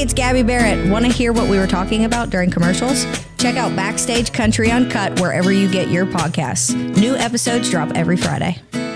it's Gabby Barrett. Want to hear what we were talking about during commercials? Check out Backstage Country Uncut wherever you get your podcasts. New episodes drop every Friday.